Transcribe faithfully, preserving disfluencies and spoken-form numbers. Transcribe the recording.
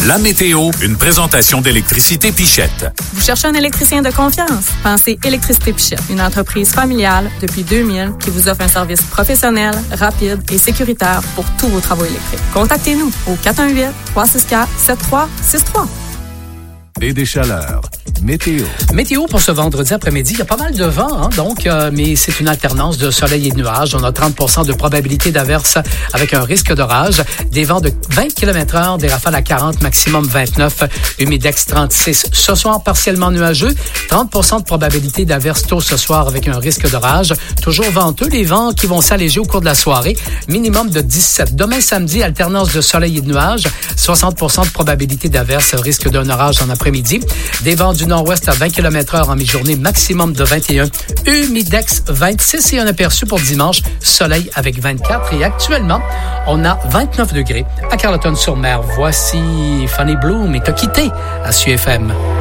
La météo, une présentation d'Électricité Pichette. Vous cherchez un électricien de confiance? Pensez Électricité Pichette, une entreprise familiale depuis deux mille qui vous offre un service professionnel, rapide et sécuritaire pour tous vos travaux électriques. Contactez-nous au quatre un huit, trois six quatre, sept trois six trois. Et des chaleurs. Météo. Météo pour ce vendredi après-midi. Il y a pas mal de vent, hein, donc, euh, mais c'est une alternance de soleil et de nuages. On a trente pour cent de probabilité d'averse avec un risque d'orage. Des vents de vingt kilomètres heure, des rafales à quarante, maximum vingt-neuf, humidex trente-six. Ce soir, partiellement nuageux. trente pour cent de probabilité d'averse tôt ce soir avec un risque d'orage. Toujours venteux, les vents qui vont s'alléger au cours de la soirée. Minimum de dix-sept. Demain samedi, alternance de soleil et de nuages. soixante pour cent de probabilité d'averse, risque d'un orage en après-midi. Des vents du nord-ouest à vingt kilomètres heure en mi-journée, maximum de vingt et un. Humidex vingt-six et un aperçu pour dimanche, soleil avec vingt-quatre. Et actuellement, on a vingt-neuf degrés à Carleton-sur-Mer. Voici Fanny Bloom et T'as quitté à S U F M.